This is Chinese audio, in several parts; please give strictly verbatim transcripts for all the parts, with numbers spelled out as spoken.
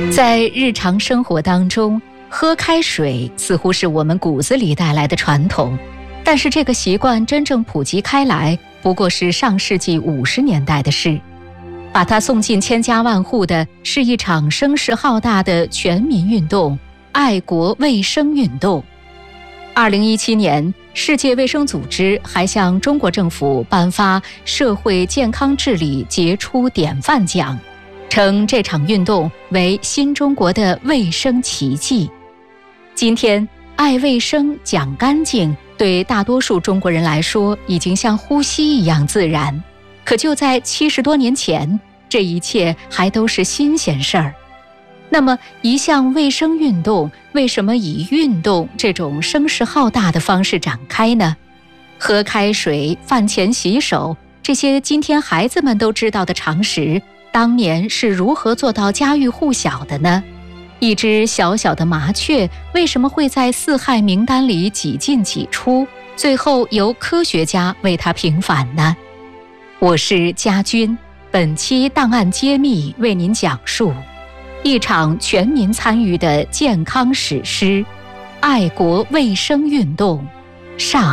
在日常生活当中，喝开水似乎是我们骨子里带来的传统，但是这个习惯真正普及开来，不过是上世纪五十年代的事。把它送进千家万户的是一场声势浩大的全民运动——爱国卫生运动。二零一七年，世界卫生组织还向中国政府颁发社会健康治理杰出典范奖，称这场运动为新中国的卫生奇迹。今天，爱卫生、讲干净，对大多数中国人来说，已经像呼吸一样自然。可就在七十多年前，这一切还都是新鲜事儿。那么，一项卫生运动为什么以运动这种声势浩大的方式展开呢？喝开水、饭前洗手，这些今天孩子们都知道的常识，当年是如何做到家喻户晓的呢？一只小小的麻雀为什么会在四害名单里几进几出，最后由科学家为它平反呢？我是家军，本期档案揭秘为您讲述一场全民参与的健康史诗——爱国卫生运动上。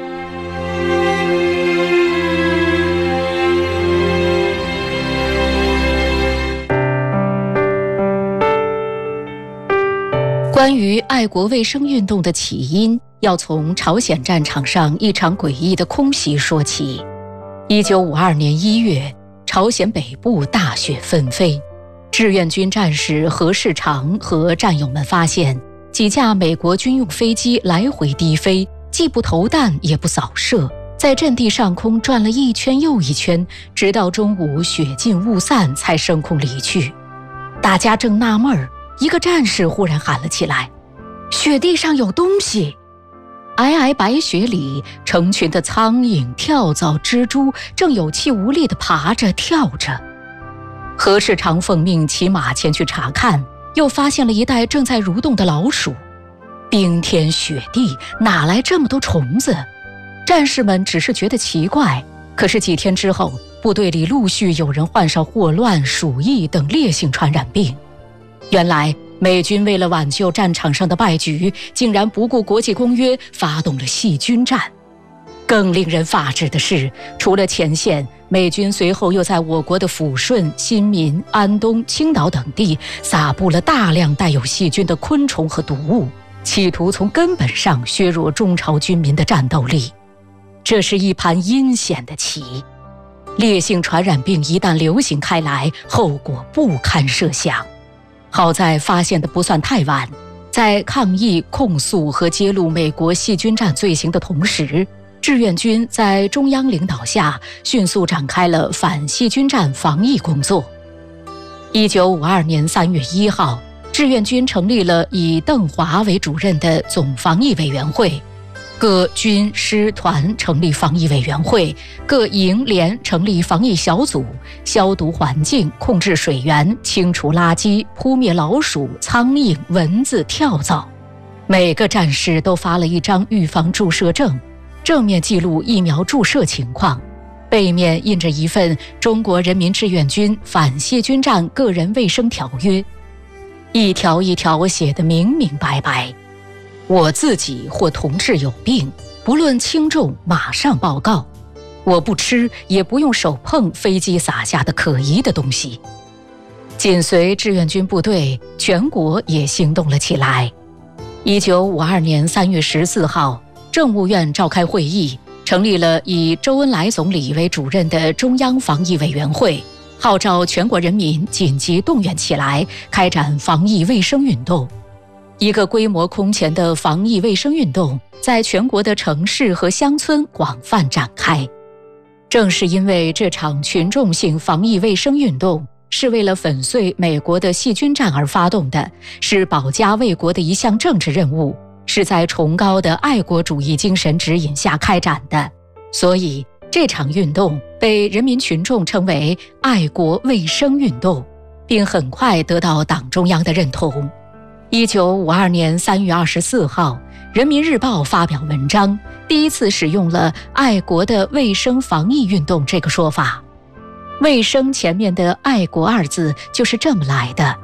关于爱国卫生运动的起因，要从朝鲜战场上一场诡异的空袭说起。一九五二年一月，朝鲜北部大雪纷飞，志愿军战士何世长和战友们发现几架美国军用飞机来回低飞，既不投弹也不扫射，在阵地上空转了一圈又一圈，直到中午雪尽雾散才升空离去。大家正纳闷儿，一个战士忽然喊了起来：“雪地上有东西！”皑皑白雪里，成群的苍蝇、跳蚤、蜘蛛正有气无力地爬着、跳着。何世长奉命骑马前去查看，又发现了一袋正在蠕动的老鼠。冰天雪地，哪来这么多虫子？战士们只是觉得奇怪。可是几天之后，部队里陆续有人患上霍乱、鼠疫等烈性传染病。原来美军为了挽救战场上的败局，竟然不顾国际公约，发动了细菌战。更令人发指的是，除了前线，美军随后又在我国的抚顺、新民、安东、青岛等地撒布了大量带有细菌的昆虫和毒物，企图从根本上削弱中朝军民的战斗力。这是一盘阴险的棋。烈性传染病一旦流行开来，后果不堪设想。好在发现的不算太晚，在抗议、控诉和揭露美国细菌战罪行的同时，志愿军在中央领导下迅速展开了反细菌战防疫工作。一九五二年三月一号，志愿军成立了以邓华为主任的总防疫委员会，各军师团成立防疫委员会，各营连成立防疫小组，消毒环境，控制水源，清除垃圾，扑灭老鼠、苍蝇、蚊子、跳蚤。每个战士都发了一张预防注射证，正面记录疫苗注射情况，背面印着一份中国人民志愿军反细菌战个人卫生条约，一条一条写得明明白白。我自己或同志有病，不论轻重，马上报告。我不吃，也不用手碰飞机撒下的可疑的东西。紧随志愿军部队，全国也行动了起来。一九五二年三月十四号，政务院召开会议，成立了以周恩来总理为主任的中央防疫委员会，号召全国人民紧急动员起来，开展防疫卫生运动。一个规模空前的防疫卫生运动在全国的城市和乡村广泛展开。正是因为这场群众性防疫卫生运动是为了粉碎美国的细菌战而发动的，是保家卫国的一项政治任务，是在崇高的爱国主义精神指引下开展的，所以这场运动被人民群众称为爱国卫生运动，并很快得到党中央的认同。一九五二年三月二十四号，人民日报发表文章，第一次使用了爱国的卫生防疫运动这个说法。卫生前面的爱国二字就是这么来的。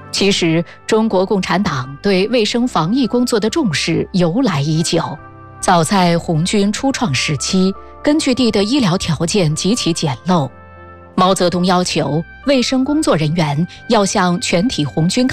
其实，中国共产党对卫生防疫工作的重视由来已久。早在红军初创时期，根据地的医疗条件极其简陋，毛泽东要求卫生工作人员要向全体红军